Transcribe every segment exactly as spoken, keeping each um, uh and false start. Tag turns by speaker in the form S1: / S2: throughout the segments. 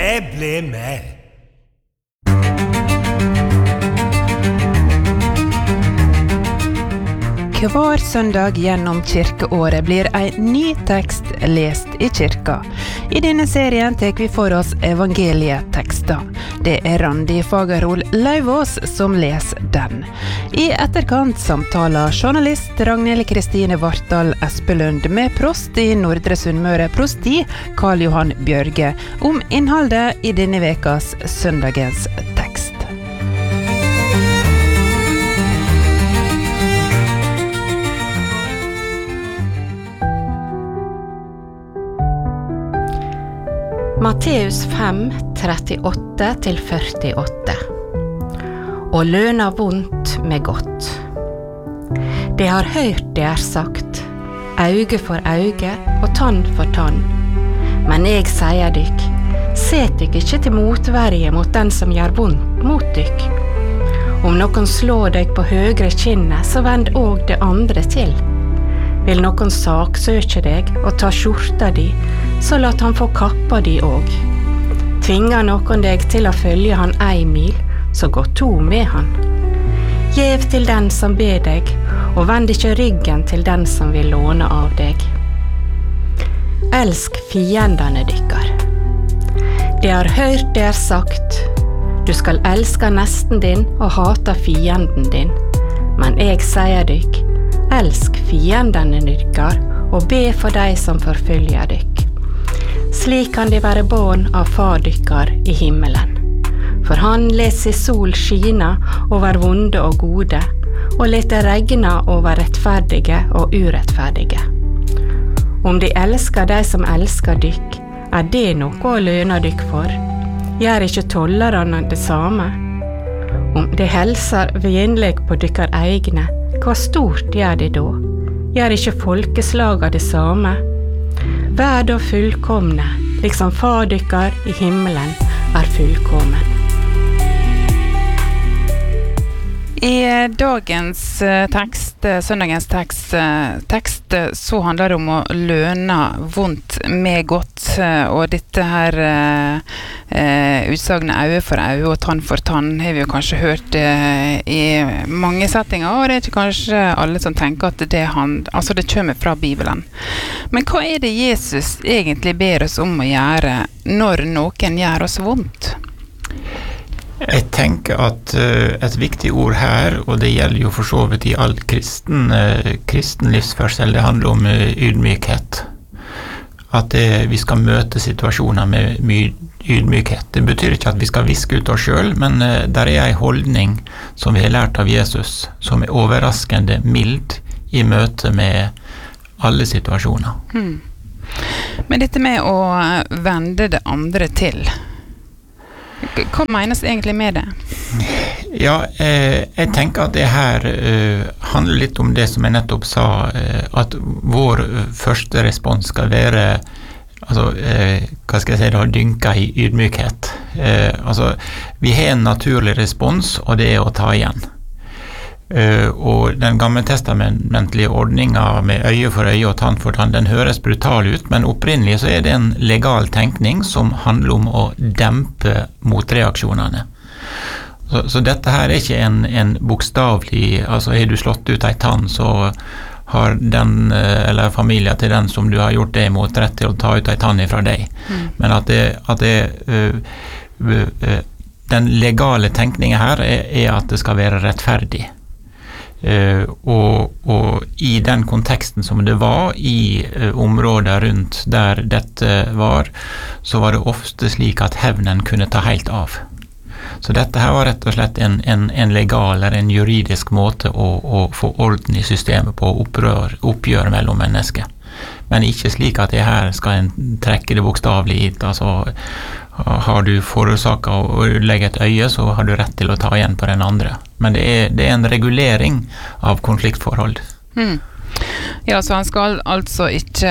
S1: Jeg ble med.
S2: Hver søndag gjennom kirkeåret blir en ny tekst lest i kirka. I denne serien tar vi for oss evangelietekster. Det er Randi Fagerhol Lauvås som leser den. I etterkant samtaler journalist Ragnhild Kristine Vartdal Espelund med prost i Nordre Sunnmøre prosti, Karl Johan Bjørge, om innholdet i denne vekas søndagens tekst.
S3: Matteus fem, trettiåtte til førtiåtte. Og løna vondt med godt. Det har hørt det er sagt, auge for auge og tann for tann. Men jeg sier dykk, set dykk ikke til motverje mot den som gjør vondt mot dykk. Om noen slår dykk på høyre kinnet, så vend òg det andre til. Vil noen saksøke deg og ta skjorta di, så lat han få kappa di òg. Tvinger noen deg til å følge han ei mil, så gå to med han. Gjev til den som ber deg, og vend ikke ryggen til den som vil låne av deg. Elsk fiendene dykkar. Det har hørt det er sagt, du skal elske nesten din og hata fienden din. Men jeg sier dykk, elsk fiendene dykkar og be for de som forfølger dykk. Slik kan de være barn av far dykkar i himmelen. For han let sin sol skina over vonde og gode, og let det regne over rettferdige og urettferdige. Om de elsker de som elsker dykk, er det noe å løne dykk for. Gjør ikke tollerne det samme? Om de helser vennlig på dykkar egne, hva stort gjør de da? Gjør ikke folkeslaga det samme? Vær da fullkomne, liksom far dykkar i himmelen er fullkommen.
S2: I dagens tekst, søndagens tekst, tekst, så handler det om å løne vondt med godt, og dette her eh, utsagnet øye for øye og tann for tann har vi jo kanskje hørt eh, i mange settinger, og det er ikke kanskje alle som tenker at det, hand, altså det kommer fra Bibelen. Men hva er det Jesus egentlig ber oss om å gjøre når noen gjør oss vondt?
S4: Jeg tenker at uh, et viktig ord her, og det gjelder jo for så vidt i all kristen, uh, kristen livsførsel, det handler om uh, ydmykhet. At uh, vi skal møte situasjoner med mye ydmykhet. Det betyr ikke at vi skal viske ut oss selv, men uh, der er en holdning som vi har lært av Jesus, som er overraskende mild i møte med alle situasjoner.
S2: Hmm. Men dette med å vende det andre til, hva menes egentlig med det?
S4: Ja, eh, jeg tenker at det her eh, handler litt om det som jeg nettopp sa, eh, at vår første respons skal være, altså, eh, hva skal jeg si da, dynka i ydmykhet. Eh, altså, vi har en naturlig respons, og det er å ta igjen. Uh, og den gammeltestamentlige ordningen med øye for øye og tann for tann, den høres brutal ut, men opprinnelig så er det en legal tenkning som handler om å dempe motreaksjonene. Så, så dette her er ikke en, en bokstavlig, altså har du slått ut ei tann, så har den, eller familien til den som du har gjort det imot, rett til å ta ut ei tann ifra deg. Mm. Men at det, at det uh, uh, uh, den legale tenkningen her er, er at det skal være rettferdig. Uh, og, og i den konteksten som det var i uh, områder rundt der dette var, så var det ofte slik at hevnen kunne ta helt av. Så dette her var rett og slett en, en, en legal eller en juridisk måte å, å få orden i systemet på, opprør, oppgjør mellom mennesker. Men ikke slik at det her skal en trekke det bokstavlig hit, altså har du forårsaket å legge et øye, så har du rett til å ta igjen på den andre. Men det er, det er en regulering av konfliktforhold.
S2: Hmm. Ja, så han skal altså ikke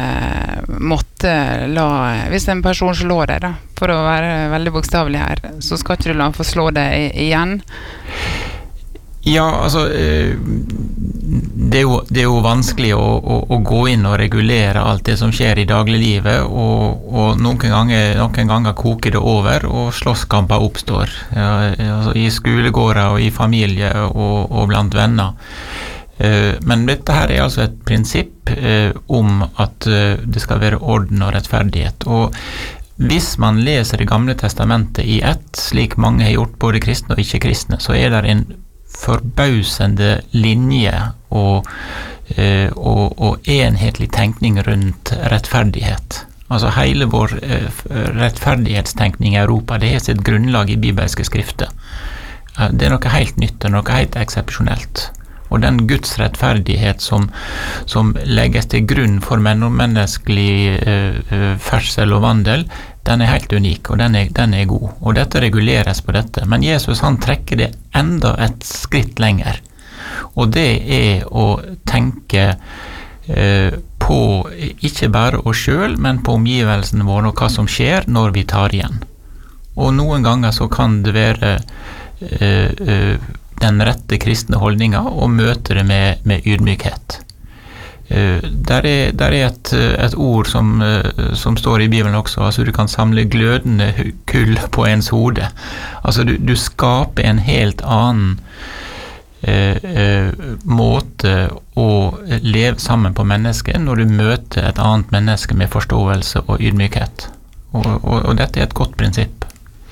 S2: måtte la, hvis en person slår deg da, for å være veldig bokstavlig her, så skal ikke du la han få slå deg igjen?
S4: Ja, altså det er, jo, det er jo vanskelig å, å, å gå inn og regulere alt det som skjer i dagliglivet, og, og noen, ganger, noen ganger koker det over, og slåsskamper oppstår. Ja, altså i skolegårder og i familie og, og blant venner. Men dette her er altså et prinsipp om at det skal være orden og rettferdighet. Og hvis man leser Det gamle testamentet i ett, slik mange har gjort, både kristne og ikke-kristne, så er det en forbausende linje og, og, og enhetlig tenkning rundt rettferdighet. Altså hele vår rettferdighetstenkning i Europa, det har sitt grunnlag i bibelske skrifter. Det er noe helt nytt, og noe helt eksepsjonelt. Og den Guds rettferdighet som, som legges til grunn for menneskelig uh, ferdsel og vandel, den er helt unik, og den er, den er god. Og dette reguleres på dette. Men Jesus han trekker det enda et skritt lenger. Og det er å tenke uh, på ikke bare oss selv, men på omgivelsene våre og hva som skjer når vi tar igjen. Og noen ganger så kan det være uh, uh, den rette kristne holdninga og møte det med, med ydmykhet. Uh, der er, der er et, et ord som, uh, som står i Bibelen også, altså du kan samle glødende kull på ens hode. Altså du, du skaper en helt annen uh, uh, måte å leve sammen på mennesket når du møter et annet menneske med forståelse og ydmykhet. Og, og, og dette er et godt prinsipp.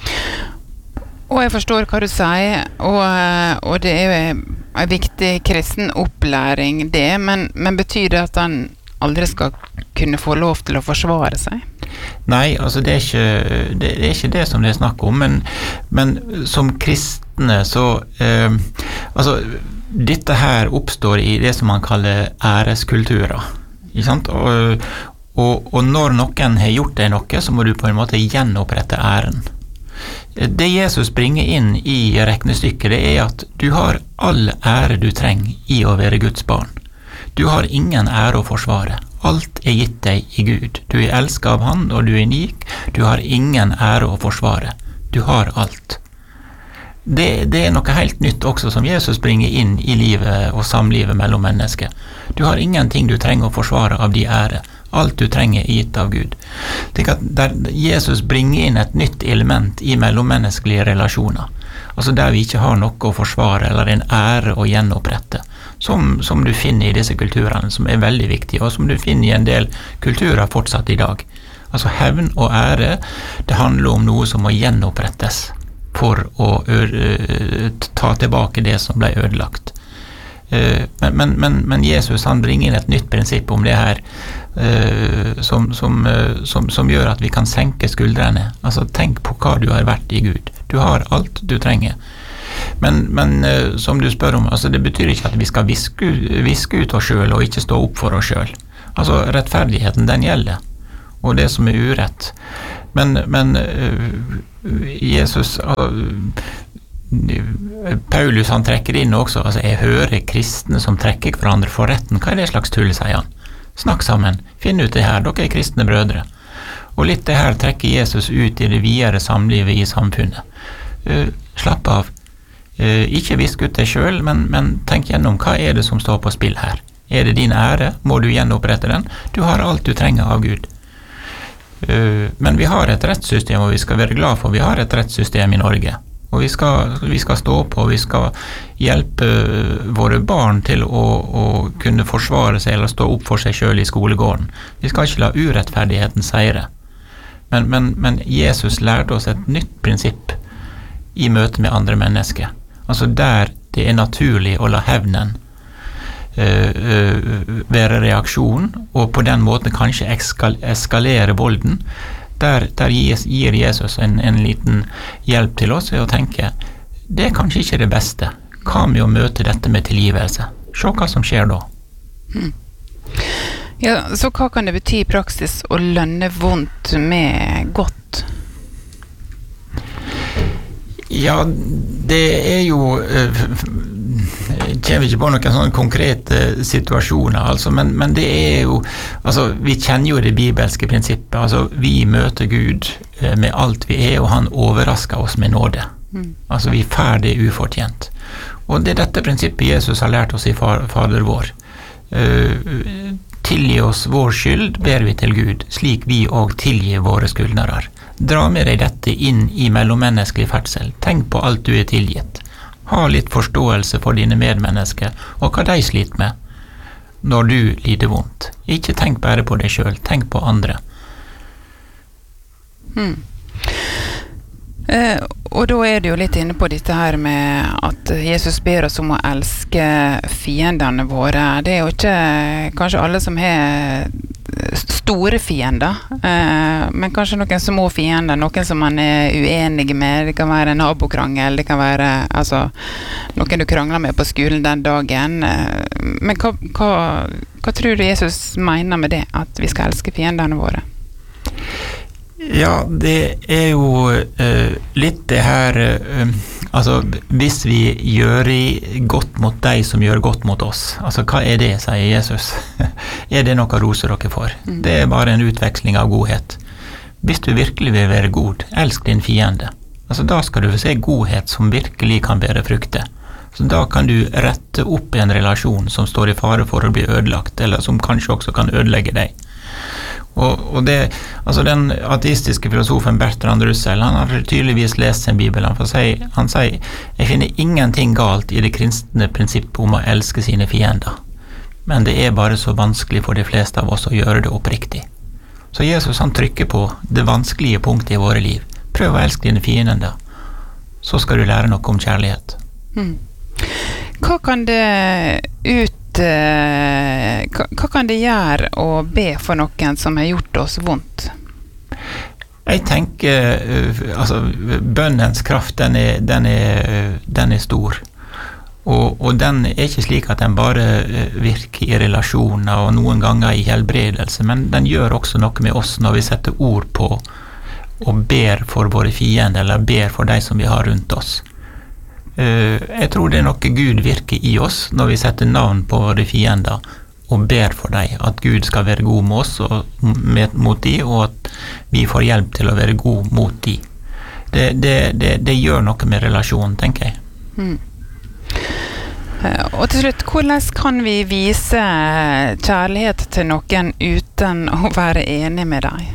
S2: Og jeg forstår hva du sier, og, og det er jo en viktig kristen opplæring det, men, men betyr det at han aldri skal kunne få lov til å forsvare seg?
S4: Nei, altså det er ikke det, det, er ikke det som det er snakk om, men, men som kristne så eh, altså dette her oppstår i det som man kaller æreskulturer, ikke sant? Og, og, og når noen har gjort deg noe, så må du på en måte gjenopprette æren. Det Jesus bringer inn i regnestykket, det er at du har all ære du trenger i å være Guds barn. Du har ingen ære å forsvare. Alt er gitt deg i Gud. Du er elsket av Han, og du er unik. Du har ingen ære å forsvare. Du har alt. Det, det er noe helt nytt også som Jesus bringer inn i livet og samlivet mellom mennesker. Du har ingenting du trenger å forsvare av de ære. Alt du trenger er gitt av Gud. Tenk at der Jesus bringer inn et nytt element i mellommenneskelige relasjoner, altså der vi ikke har noe å forsvare eller en ære å gjenopprette, som, som du finner i disse kulturene, som er veldig viktige, og som du finner i en del kulturer fortsatt i dag. Altså hevn og ære, det handler om noe som må gjenopprettes for å ø- ta tilbake det som ble ødelagt. Men, men, men, men Jesus han bringer inn et nytt prinsipp om det her uh, som, som, uh, som, som gjør at vi kan senke skuldrene. Altså tenk på hva du har vært i Gud. Du har alt du trenger. Men, men uh, som du spør om, altså det betyr ikke at vi skal viske, viske ut oss selv og ikke stå opp for oss selv. Altså rettferdigheten den gjelder, og det som er urett. Men, men uh, Jesus uh, Paulus han trekker inn også, altså jeg hører kristne som trekker hverandre for retten. Hva er det slags tull, sier han? Snakk sammen, finn ut det her, dere er kristne brødre. Og litt det her trekker Jesus ut i det videre samlivet i samfunnet. Uh, slapp av, uh, ikke visk ut deg selv, men, men tenk gjennom hva er det som står på spill her. Er det din ære? Må du gjenopprette den? Du har alt du trenger av Gud. Uh, men vi har et rettssystem, og vi skal være glad for vi har et rettssystem i Norge. Og vi skal, vi skal stå på, vi skal hjelpe våre barn til å, å kunne forsvare seg eller stå opp for seg selv i skolegården. Vi skal ikke la urettferdigheten seire. Men, men, men Jesus lærte oss et nytt prinsipp i møte med andre mennesker. Altså der det er naturlig å la hevnen uh, uh, være reaksjon, og på den måten kanskje eskal- eskalere volden. Der, der gir Jesus en, en liten hjelp til oss ved å tenke, det er kanskje ikke det beste. Hva med å møte dette med tilgivelse? Se hva som skjer da.
S2: Hmm. Ja, så hva kan det bety i praksis å lønne vondt med godt?
S4: Ja, det er jo uh, kommer ikke på noen sånne konkrete situasjoner, altså, men, men det er jo, altså, vi kjenner jo det bibelske prinsippet, altså, vi møter Gud uh, med alt vi er, og han overrasker oss med nåde. Mm. Altså, vi er ferdig ufortjent. Og det er dette prinsippet Jesus har lært oss i Fader vår. Uh, tilgi oss vår skyld, ber vi til Gud, slik vi og tilgir våre skyldnere. Dra med deg dette inn i mellommenneskelig ferdsel. Tenk på alt du er tilgitt. Ha litt forståelse for dine medmennesker og hva de sliter med når du lider vondt. Ikke tenk bare på deg selv, tenk på andre.
S2: Hmm. Eh, og da er det jo litt inne på dette her med at Jesus ber oss om å elske fiendene våre. Det er jo ikke kanskje alle som har store fiender, eh, men kanskje noen små fiender, noen som man er uenig med. Det kan være en nabokrangel, det kan være altså, noen du krangler med på skolen den dagen. Men hva, hva, hva tror du Jesus mener med det, at vi skal elske fiendene våre?
S4: Ja, det er jo uh, litt det her uh, altså, hvis vi gjør godt mot deg som gjør godt mot oss, altså hva er det, sier Jesus? Er det noe roser dere for? Mm. Det er bare en utveksling av godhet. Hvis du virkelig vil være god, elsk din fiende. Altså, da skal du se godhet som virkelig kan bære frukter. Så da kan du rette opp en relasjon som står i fare for å bli ødelagt, eller som kanskje også kan ødelegge deg. Og, og det, altså den ateistiske filosofen Bertrand Russell, han har tydeligvis lest sin bibel. Han, si, han sier, jeg finner ingenting galt i det kristne prinsippet om å elske sine fiender. Men det er bare så vanskelig for de fleste av oss å gjøre det oppriktig. Så Jesus han trykker på det vanskelige punktet i våre liv. Prøv å elske dine fiender. Så skal du lære noe om kjærlighet.
S2: Hmm. Hva kan det ut Hva, hva kan det gjøre å be for noen som har gjort oss vondt?
S4: Jeg tenker, altså, bønnens kraft, den er, den er, den er stor. Og, og den er ikke slik at den bare virker i relasjoner og noen ganger i helbredelse, men den gjør også noe med oss når vi setter ord på og ber for våre fiender, eller ber for de som vi har rundt oss. Jeg tror det er noe Gud virker i oss når vi setter navn på våre fiender og ber for dem, at Gud skal være god med oss og med, mot de, og at vi får hjelp til å være god mot de. Det, det, det, det gjør noe med relasjonen, tenker jeg.
S2: Mm. Og til slutt, hvordan kan vi vise kjærlighet til noen uten å være enig med deg?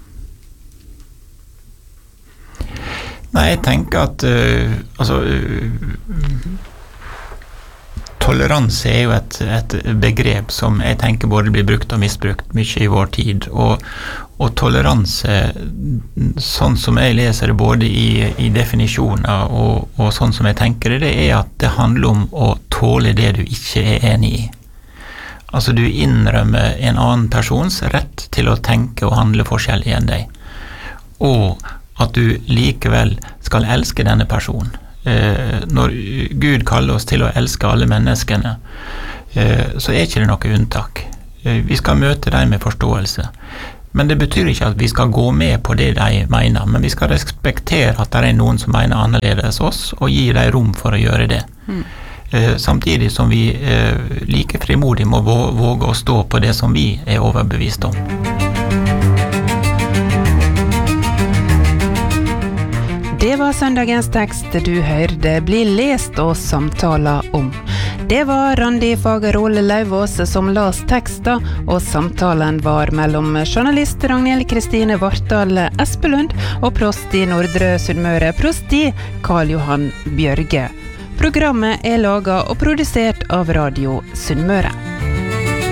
S4: Nei, jeg tenker at uh, altså, uh, toleranse er jo et, et begrep som jeg tenker både blir brukt og misbrukt mye i vår tid, og, og toleranse, sånn som jeg leser det både i, i definisjoner og, og sånn som jeg tenker det, det er at det handler om å tåle det du ikke er enig i. Altså du innrømmer en annen persons rett til å tenke og handle forskjellig enn deg, og at du likevel skal elske denne personen. Eh, når Gud kaller oss til å elske alle menneskene, eh, så er ikke det noe unntak. Eh, vi skal møte dem med forståelse. Men det betyr ikke at vi skal gå med på det de mener, men vi skal respektere at det er noen som mener annerledes oss, og gi dem rom for å gjøre det. Mm. Eh, samtidig som vi eh, like frimodig må våge å stå på det som vi er overbevist om.
S3: Det var søndagens tekst du hørte bli lest og samtaler om. Det var Randi Fagerol Lauvås som las teksten, og samtalen var mellom journalist Ragnhild Kristine Vartdal Espelund og prost i Nordre Sunnmøre, prosti Karl Johan Bjørge. Programmet er laget og produsert av Radio Sunnmøre.